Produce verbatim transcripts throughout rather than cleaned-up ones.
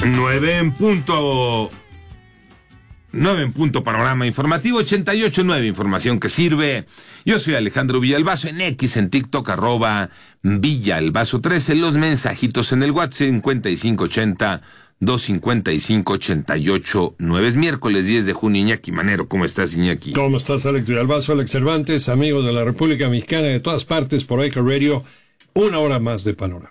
Nueve en punto. Nueve en punto, panorama informativo ochenta y ocho punto nueve, información que sirve. Yo soy Alejandro Villalbazo, en X, en TikTok, arroba Villalbazo trece, los mensajitos en el WhatsApp cincuenta y cinco ochenta, doscientos cincuenta y cinco, ochenta y ocho nueve. Es miércoles diez de junio. Iñaki Manero, ¿cómo estás, Iñaki? ¿Cómo estás, Alex Villalbazo, Alex Cervantes, amigos de la República Mexicana, de todas partes, por Ica Radio, una hora más de panorama?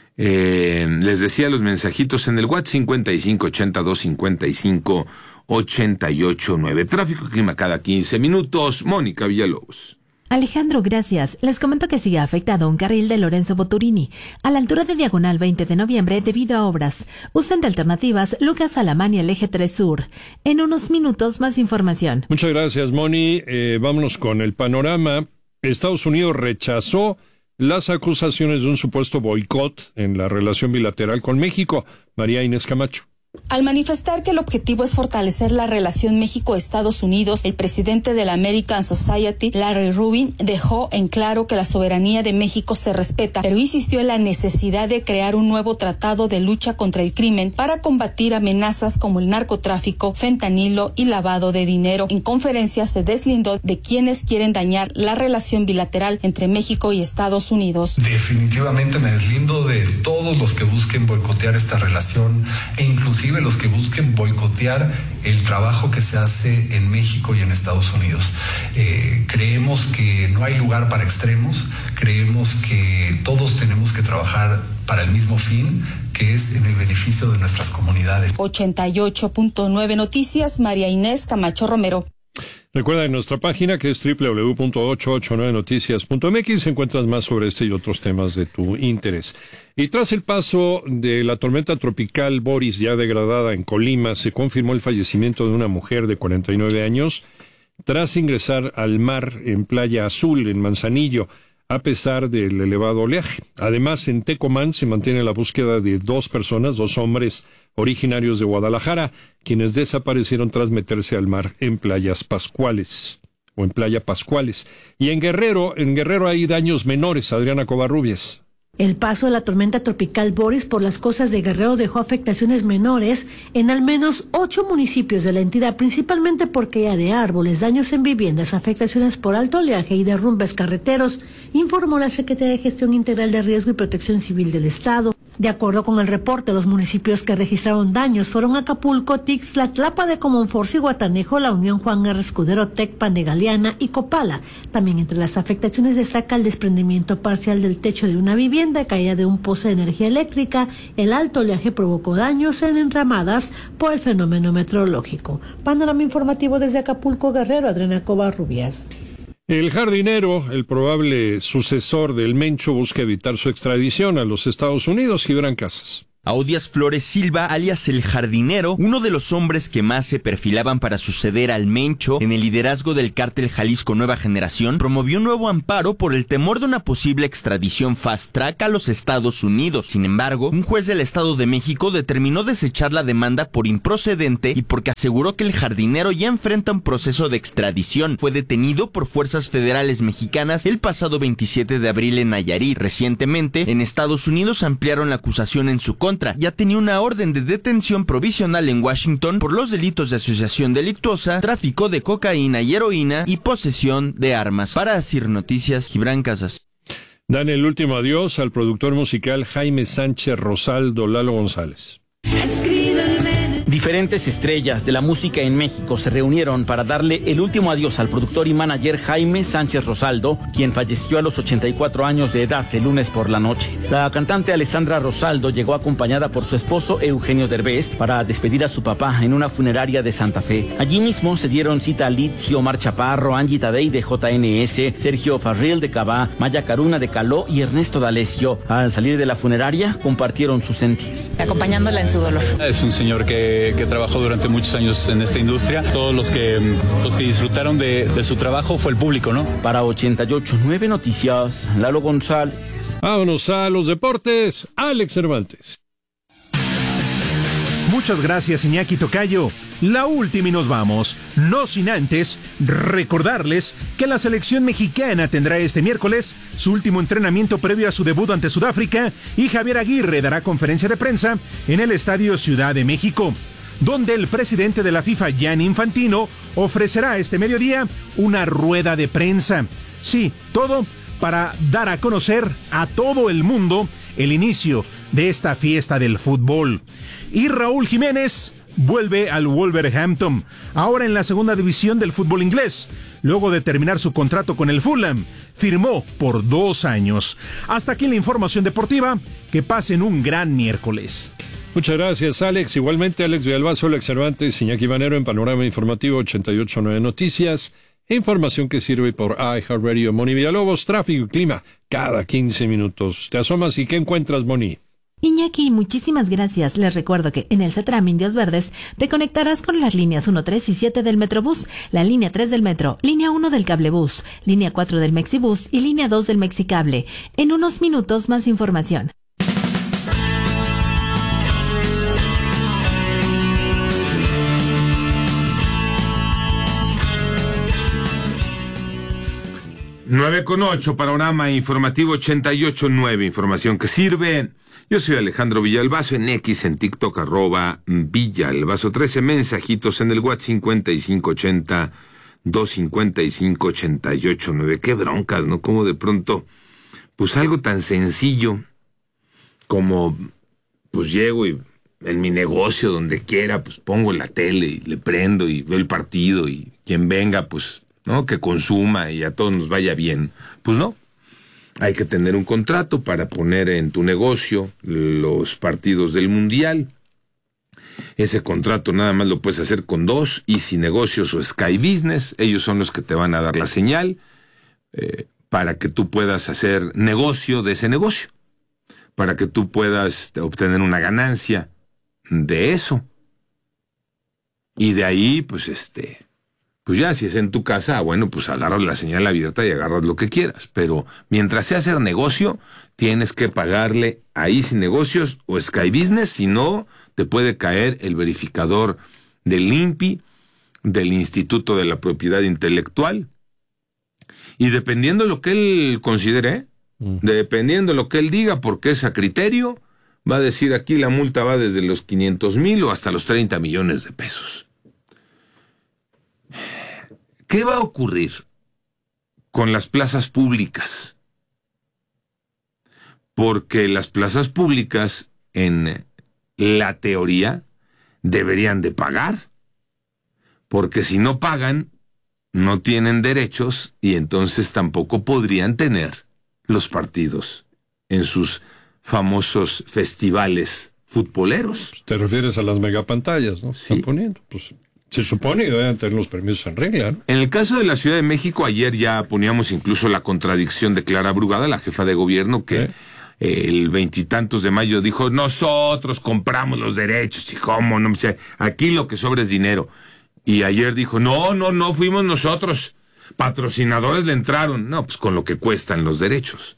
Eh, les decía los mensajitos en el WhatsApp cincuenta y cinco ochenta, doscientos cincuenta y cinco, ochenta y ocho nueve. Tráfico y clima cada quince minutos. Mónica Villalobos. Alejandro, gracias. Les comento que sigue afectado un carril de Lorenzo Boturini a la altura de Diagonal veinte de noviembre debido a obras. Usen de alternativas Lucas Alamán y el Eje tres Sur. En unos minutos más información. Muchas gracias, Moni. Eh, vámonos con el panorama. Estados Unidos rechazó las acusaciones de un supuesto boicot en la relación bilateral con México. María Inés Camacho. Al manifestar que el objetivo es fortalecer la relación México-Estados Unidos, el presidente de la American Society, Larry Rubin, dejó en claro que la soberanía de México se respeta, pero insistió en la necesidad de crear un nuevo tratado de lucha contra el crimen para combatir amenazas como el narcotráfico, fentanilo y lavado de dinero. En conferencia se deslindó de quienes quieren dañar la relación bilateral entre México y Estados Unidos. Definitivamente me deslindo de todos los que busquen boicotear esta relación e incluso inclusive los que busquen boicotear el trabajo que se hace en México y en Estados Unidos. Eh, creemos que no hay lugar para extremos, creemos que todos tenemos que trabajar para el mismo fin, que es en el beneficio de nuestras comunidades. ochenta y ocho punto nueve Noticias, María Inés Camacho Romero. Recuerda en nuestra página que es doble u doble u doble u punto ochocientos ochenta y nueve noticias punto m x encuentras más sobre este y otros temas de tu interés. Y tras el paso de la tormenta tropical Boris ya degradada en Colima, se confirmó el fallecimiento de una mujer de cuarenta y nueve años tras ingresar al mar en Playa Azul, en Manzanillo, a pesar del elevado oleaje. Además, en Tecomán se mantiene la búsqueda de dos personas, dos hombres originarios de Guadalajara, quienes desaparecieron tras meterse al mar en Playas Pascuales, o en Playa Pascuales. Y en Guerrero, en Guerrero hay daños menores, Adriana Covarrubias. El paso de la tormenta tropical Boris por las costas de Guerrero dejó afectaciones menores en al menos ocho municipios de la entidad, principalmente por caída de árboles, daños en viviendas, afectaciones por alto oleaje y derrumbes carreteros, informó la Secretaría de Gestión Integral de Riesgo y Protección Civil del Estado. De acuerdo con el reporte, los municipios que registraron daños fueron Acapulco, Tixla, Tlapa de Comonfort, Guatanejo, La Unión, Juan R. Escudero, Tecpan de Galeana y Copala. También entre las afectaciones destaca el desprendimiento parcial del techo de una vivienda, caída de un poste de energía eléctrica. El alto oleaje provocó daños en enramadas por el fenómeno meteorológico. Panorama informativo desde Acapulco, Guerrero, Adriana Covarrubias. El jardinero, el probable sucesor del Mencho, busca evitar su extradición a los Estados Unidos. Gibran Casas. Audias Flores Silva, alias El Jardinero, uno de los hombres que más se perfilaban para suceder al Mencho en el liderazgo del cártel Jalisco Nueva Generación, promovió un nuevo amparo por el temor de una posible extradición fast track a los Estados Unidos. Sin embargo, un juez del Estado de México determinó desechar la demanda por improcedente y porque aseguró que El Jardinero ya enfrenta un proceso de extradición. Fue detenido por fuerzas federales mexicanas el pasado veintisiete de abril en Nayarit. Recientemente, en Estados Unidos ampliaron la acusación en su contra. Ya tenía una orden de detención provisional en Washington por los delitos de asociación delictuosa, tráfico de cocaína y heroína y posesión de armas. Para Asir Noticias, Gibran Casas. Dan el último adiós al productor musical Jaime Sánchez Rosaldo, Lalo González. Diferentes estrellas de la música en México se reunieron para darle el último adiós al productor y manager Jaime Sánchez Rosaldo, quien falleció a los ochenta y cuatro años de edad el lunes por la noche. La cantante Alessandra Rosaldo llegó acompañada por su esposo Eugenio Derbez para despedir a su papá en una funeraria de Santa Fe. Allí mismo se dieron cita a Litsi, Omar Chaparro, Angie Tadei de J N S, Sergio Farril de Cabá, Maya Caruna de Caló y Ernesto D'Alessio. Al salir de la funeraria compartieron su sentir. Acompañándola en su dolor. Es un señor que que trabajó durante muchos años en esta industria. Todos los que los que disfrutaron de, de su trabajo fue el público, ¿no? Para ochenta y ocho punto nueve Noticias, Lalo González. Vámonos a los deportes, Alex Cervantes. Muy Muchas gracias, Iñaki Tocayo. La última y nos vamos. No sin antes recordarles que la selección mexicana tendrá este miércoles su último entrenamiento previo a su debut ante Sudáfrica y Javier Aguirre dará conferencia de prensa en el Estadio Ciudad de México, donde el presidente de la FIFA, Gianni Infantino, ofrecerá este mediodía una rueda de prensa. Sí, todo para dar a conocer a todo el mundo el inicio de esta fiesta del fútbol. Y Raúl Jiménez vuelve al Wolverhampton, ahora en la segunda división del fútbol inglés. Luego de terminar su contrato con el Fulham, firmó por dos años. Hasta aquí la información deportiva. Que pasen un gran miércoles. Muchas gracias, Alex. Igualmente, Alex Villalbazo, Alex Cervantes, Iñaki Manero en Panorama Informativo ochenta y ocho punto nueve Noticias. Información que sirve por iHeartRadio. Moni Villalobos, tráfico y clima cada quince minutos. Te asomas y ¿qué encuentras, Moni? Iñaki, muchísimas gracias. Les recuerdo que en el CETRAM Indios Verdes te conectarás con las líneas uno, tres y siete del Metrobús, la línea tres del Metro, línea uno del Cablebús, línea cuatro del Mexibús y línea dos del Mexicable. En unos minutos más información. nueve con ocho, Panorama Informativo ochenta y ocho punto nueve, información que sirve. Yo soy Alejandro Villalbazo, en X, en TikTok, arroba Villalbazo trece, mensajitos en el WhatsApp cincuenta y cinco ochenta, doscientos cincuenta y cinco, ochenta y ocho nueve. Qué broncas, ¿no? Como de pronto, pues algo tan sencillo como, pues llego y en mi negocio, donde quiera, pues pongo la tele y le prendo y veo el partido y quien venga, pues, ¿no? Que consuma y a todos nos vaya bien. Pues no. Hay que tener un contrato para poner en tu negocio los partidos del Mundial. Ese contrato nada más lo puedes hacer con dos, Easy Negocios o Sky Business. Ellos son los que te van a dar la señal eh, para que tú puedas hacer negocio de ese negocio, para que tú puedas obtener una ganancia de eso. Y de ahí, pues este... Pues ya, si es en tu casa, bueno, pues agarras la señal abierta y agarras lo que quieras. Pero mientras sea hacer negocio, tienes que pagarle a Easy Negocios o Sky Business, si no, te puede caer el verificador del I N P I, del Instituto de la Propiedad Intelectual. Y dependiendo de lo que él considere, mm. dependiendo de lo que él diga, porque es a criterio, va a decir aquí la multa va desde los quinientos mil o hasta los treinta millones de pesos. ¿Qué va a ocurrir con las plazas públicas? Porque las plazas públicas, en la teoría, deberían de pagar. Porque si no pagan, no tienen derechos y entonces tampoco podrían tener los partidos en sus famosos festivales futboleros. Te refieres a las megapantallas, ¿no? Sí. Están poniendo, pues... Se supone que deben tener los permisos en regla, ¿no? En el caso de la Ciudad de México, ayer ya poníamos incluso la contradicción de Clara Brugada, la jefa de gobierno, que ¿Eh? eh, el veintitantos de mayo dijo, nosotros compramos los derechos, y cómo, no sé, aquí lo que sobra es dinero. Y ayer dijo, no, no, no, fuimos nosotros, patrocinadores le entraron. No, pues con lo que cuestan los derechos.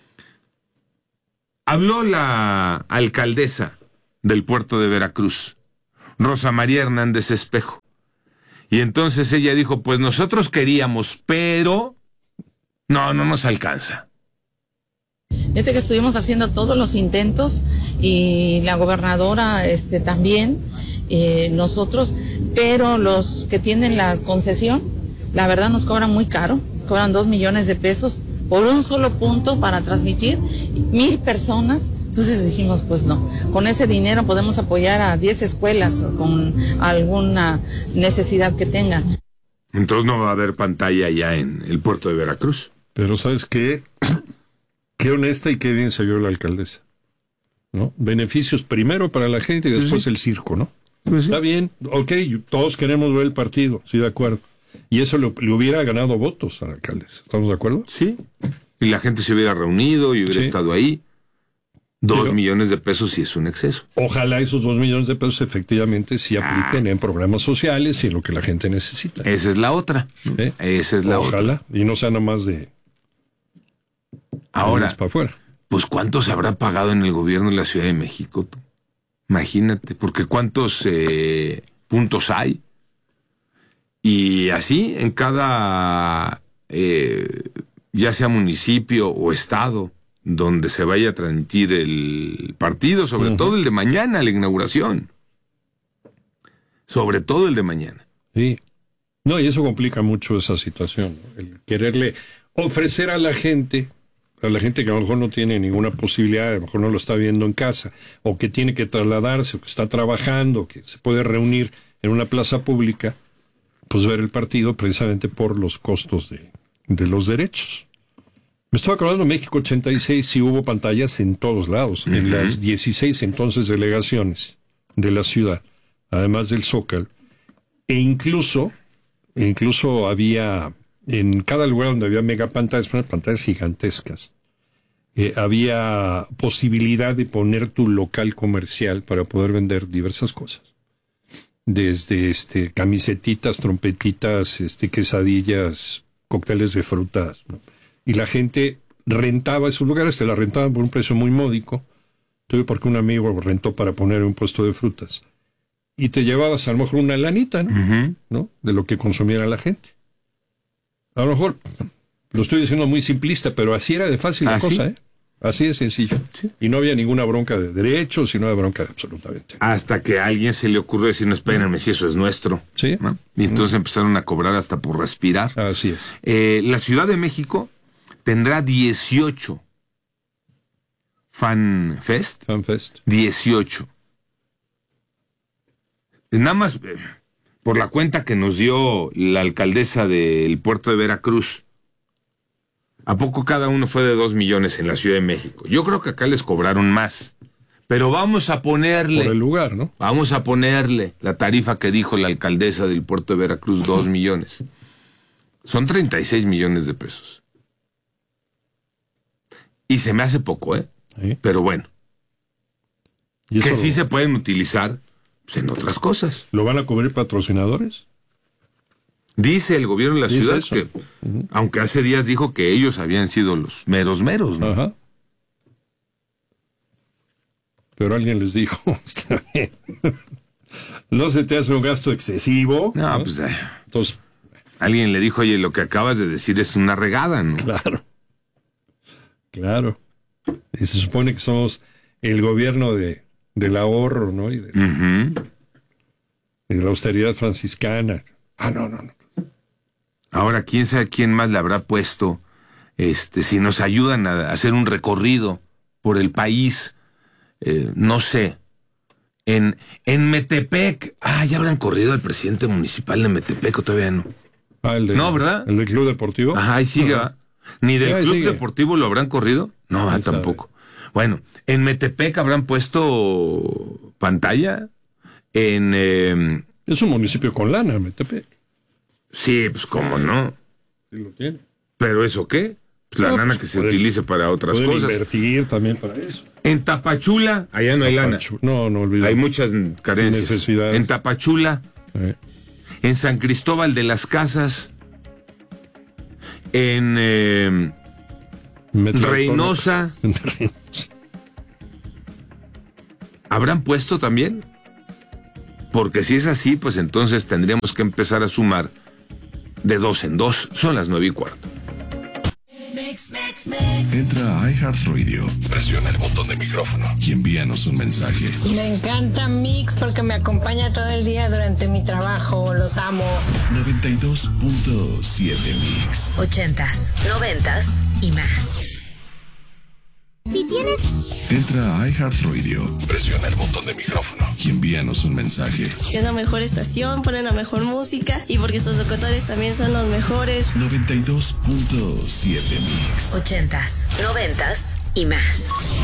Habló la alcaldesa del puerto de Veracruz, Rosa María Hernández Espejo. Y entonces ella dijo, pues nosotros queríamos, pero no, no nos alcanza. Desde que estuvimos haciendo todos los intentos y la gobernadora este, también, eh, nosotros, pero los que tienen la concesión, la verdad nos cobran muy caro, nos cobran dos millones de pesos por un solo punto para transmitir mil personas. Entonces dijimos, pues no, con ese dinero podemos apoyar a diez escuelas con alguna necesidad que tengan. Entonces no va a haber pantalla ya en el puerto de Veracruz. Pero ¿sabes qué? Qué honesta y qué bien se vio la alcaldesa, ¿no? Beneficios primero para la gente y después sí. El circo, ¿no? Pues sí. Está bien, ok, todos queremos ver el partido, sí, de acuerdo. Y eso le, le hubiera ganado votos a la alcaldesa, ¿estamos de acuerdo? Sí, y la gente se hubiera reunido y hubiera sí. estado ahí. Dos Pero, millones de pesos sí es un exceso. Ojalá esos dos millones de pesos efectivamente sí apliquen ah. en programas sociales y en lo que la gente necesita. Esa es la otra. ¿Eh? Esa es la Ojalá, otra. y no sea nada más de... Ahora, para afuera. Pues ¿cuánto se habrá pagado en el gobierno de la Ciudad de México? Tú? Imagínate, porque cuántos eh, puntos hay. Y así en cada, eh, ya sea municipio o estado, donde se vaya a transmitir el partido, sobre uh-huh. todo el de mañana, la inauguración. Sobre todo el de mañana. Sí. No, y eso complica mucho esa situación, ¿no? El quererle ofrecer a la gente, a la gente que a lo mejor no tiene ninguna posibilidad, a lo mejor no lo está viendo en casa, o que tiene que trasladarse, o que está trabajando, o que se puede reunir en una plaza pública, pues ver el partido precisamente por los costos de, de los derechos. Me estaba acordando, en México ochenta y seis sí hubo pantallas en todos lados, uh-huh. en las dieciséis entonces delegaciones de la ciudad, además del Zócalo, e incluso, e incluso había, en cada lugar donde había megapantallas, pantallas gigantescas, eh, había posibilidad de poner tu local comercial para poder vender diversas cosas. Desde este camisetitas, trompetitas, este quesadillas, cócteles de frutas, ¿no? Y la gente rentaba esos lugares, se la rentaban por un precio muy módico. Tuve porque un amigo rentó para poner un puesto de frutas. Y te llevabas a lo mejor una lanita, ¿no? Uh-huh. ¿no? De lo que consumiera la gente. A lo mejor, lo estoy diciendo muy simplista, pero así era de fácil la ¿Ah, cosa, ¿sí? ¿eh? Así de sencillo. Sí. Y no había ninguna bronca de derechos y no había bronca de absolutamente. Hasta que a alguien se le ocurrió decir, no, espérenme, si eso es nuestro. Sí. ¿no? Y entonces uh-huh. empezaron a cobrar hasta por respirar. Así es. Eh, la Ciudad de México tendrá dieciocho Fan Fest. Fan Fest. dieciocho. Nada más eh, por la cuenta que nos dio la alcaldesa del puerto de Veracruz. ¿A poco cada uno fue de dos millones en la Ciudad de México? Yo creo que acá les cobraron más. Pero vamos a ponerle... Por el lugar, ¿no? Vamos a ponerle la tarifa que dijo la alcaldesa del puerto de Veracruz, dos millones. Son treinta y seis millones de pesos. Y se me hace poco, ¿eh? ¿Sí? Pero bueno. ¿Y que sí lo... se pueden utilizar pues, en otras cosas. ¿Lo van a cubrir patrocinadores? Dice el gobierno de la Dice ciudad eso. que, uh-huh. aunque hace días dijo que ellos habían sido los meros meros, ¿no? Ajá. Pero alguien les dijo, está bien. No se te hace un gasto excesivo. No, ¿no? pues... Eh, Entonces, alguien le dijo, oye, lo que acabas de decir es una regada, ¿no? Claro. Claro. Y se supone que somos el gobierno de, del ahorro, ¿no? Y de, uh-huh. y de la austeridad franciscana. Ah, no, no, no. Ahora, quién sabe quién más le habrá puesto, este, si nos ayudan a hacer un recorrido por el país, eh, no sé, en, en Metepec, ah, ya habrán corrido al presidente municipal de Metepec, o todavía no. Ah, el de, no, ¿verdad? El del Club Deportivo. Ajá, ahí sigue, ¿va? ¿Ni del ahí Club sigue. Deportivo lo habrán corrido? No, ah, tampoco. Bueno, en Metepec habrán puesto pantalla, en... Eh, es un municipio con lana, Metepec. Sí, pues cómo no. Sí lo tiene. ¿Pero eso qué? Pues la no, lana pues que se pueden, utilice para otras pueden cosas. Invertir también para eso. En Tapachula, allá no hay lana. No, no olvides. Hay muchas carencias. Necesidades. En Tapachula, eh. en San Cristóbal de las Casas, en eh, Reynosa. En Reynosa. ¿Habrán puesto también? Porque si es así, pues entonces tendríamos que empezar a sumar de dos en dos. Son las nueve y cuarto. Entra a iHeartRadio, presiona el botón de micrófono y envíanos un mensaje. Me encanta Mix porque me acompaña todo el día durante mi trabajo. Los amo. noventa y dos punto siete Mix. Ochentas, noventas y más. Si tienes... Entra a iHeartRadio, presiona el botón de micrófono y envíanos un mensaje. Es la mejor estación, ponen la mejor música y porque sus locutores también son los mejores. noventa y dos punto siete Mix. Ochentas, noventas y más.